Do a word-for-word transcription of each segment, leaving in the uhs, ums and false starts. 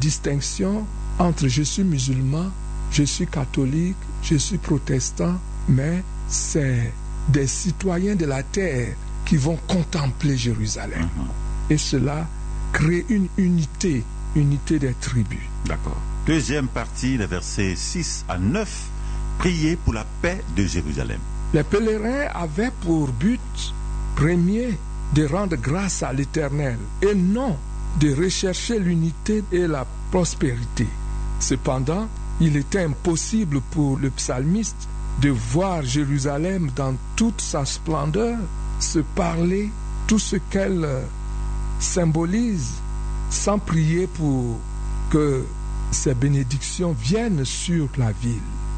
distinction entre je suis musulman, je suis catholique, je suis protestant, mais c'est des citoyens de la terre qui vont contempler Jérusalem. Mm-hmm. Et cela crée une unité, unité des tribus. D'accord. Deuxième partie, les versets six à neuf, prier pour la paix de Jérusalem. Les pèlerins avaient pour but premier de rendre grâce à l'Éternel et non de rechercher l'unité et la prospérité. Cependant, il était impossible pour le psalmiste de voir Jérusalem dans toute sa splendeur, se parler tout ce qu'elle symbolise, sans prier pour que ces bénédictions viennent sur la ville.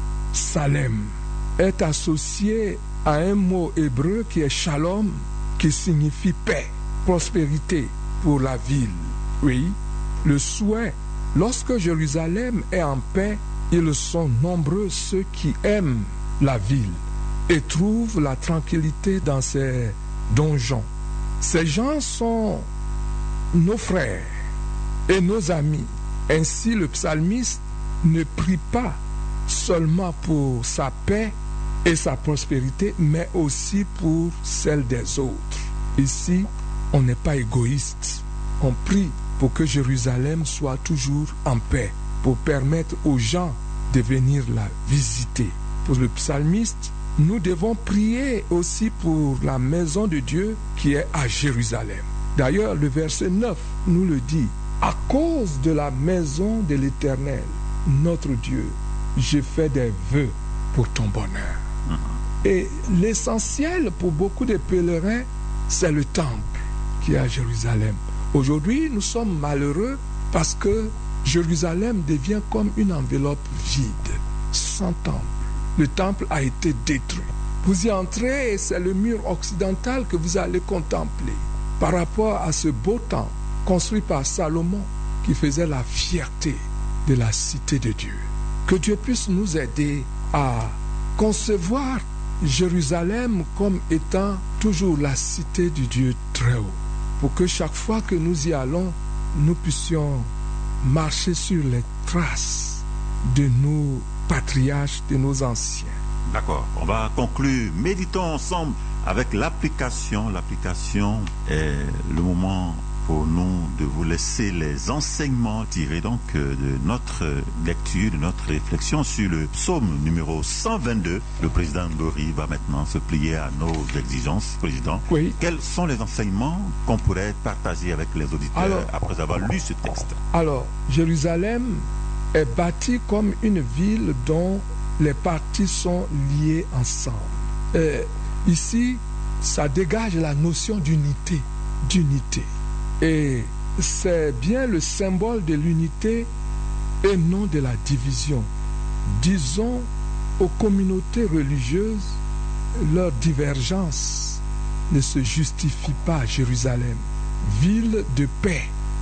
Salem est associé à un mot hébreu qui est shalom, qui signifie paix, prospérité pour la ville. Oui, le souhait, lorsque Jérusalem est en paix, ils sont nombreux ceux qui aiment la ville et trouvent la tranquillité dans ses donjons. Ces gens sont nos frères et nos amis. Ainsi, le psalmiste ne prie pas seulement pour sa paix et sa prospérité, mais aussi pour celle des autres. Ici, on n'est pas égoïste. On prie pour que Jérusalem soit toujours en paix, pour permettre aux gens de venir la visiter. Pour le psalmiste, nous devons prier aussi pour la maison de Dieu qui est à Jérusalem. D'ailleurs, le verset neuf nous le dit. À cause de la maison de l'Éternel, notre Dieu, je fais des vœux pour ton bonheur. Mm-hmm. Et l'essentiel pour beaucoup de pèlerins, c'est le temple qui est à Jérusalem. Aujourd'hui, nous sommes malheureux parce que Jérusalem devient comme une enveloppe vide, sans temple. Le temple a été détruit. Vous y entrez et c'est le mur occidental que vous allez contempler par rapport à ce beau temple construit par Salomon, qui faisait la fierté de la cité de Dieu. Que Dieu puisse nous aider à concevoir Jérusalem comme étant toujours la cité du Dieu très haut, pour que chaque fois que nous y allons, nous puissions marcher sur les traces de nos patriarches, de nos anciens. D'accord, on va conclure. Méditons ensemble avec l'application. L'application est le moment pour nous de vous laisser les enseignements tirés donc de notre lecture, de notre réflexion sur le psaume numéro cent vingt-deux. Le président Lori va maintenant se plier à nos exigences. Président, oui. Quels sont les enseignements qu'on pourrait partager avec les auditeurs alors, après avoir lu ce texte? Alors, Jérusalem est bâtie comme une ville dont les parties sont liées ensemble. Et ici, ça dégage la notion d'unité, d'unité. Et c'est bien le symbole de l'unité et non de la division. Disons aux communautés religieuses, leur divergence ne se justifie pas à Jérusalem. Ville de paix,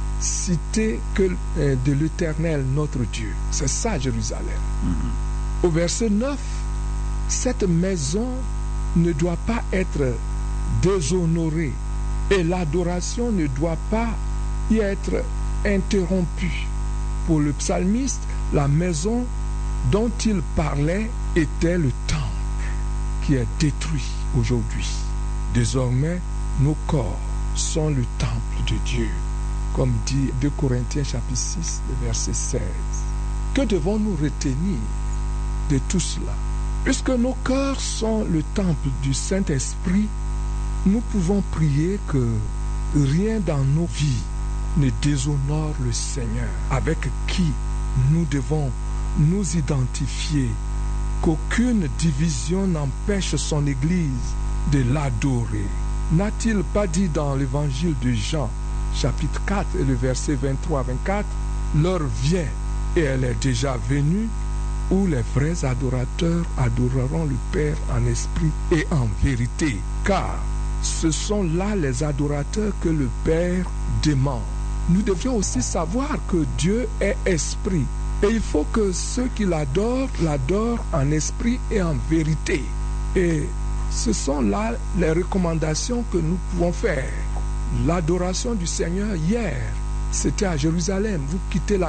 cité que de l'Éternel notre Dieu. C'est ça Jérusalem. Mm-hmm. Au verset neuf, cette maison ne doit pas être déshonorée. Et l'adoration ne doit pas y être interrompue. Pour le psalmiste, la maison dont il parlait était le temple qui est détruit aujourd'hui. Désormais, nos corps sont le temple de Dieu, comme dit deux Corinthiens chapitre six, verset seize. Que devons-nous retenir de tout cela? Puisque nos cœurs sont le temple du Saint-Esprit, nous pouvons prier que rien dans nos vies ne déshonore le Seigneur, avec qui nous devons nous identifier, qu'aucune division n'empêche son Église de l'adorer. N'a-t-il pas dit dans l'évangile de Jean, chapitre quatre, et le verset vingt-trois à vingt-quatre, l'heure vient, et elle est déjà venue, où les vrais adorateurs adoreront le Père en esprit et en vérité, car ce sont là les adorateurs que le Père demande. Nous devrions aussi savoir que Dieu est esprit. Et il faut que ceux qui l'adorent, l'adorent en esprit et en vérité. Et ce sont là les recommandations que nous pouvons faire. L'adoration du Seigneur hier, c'était à Jérusalem. Vous quittez la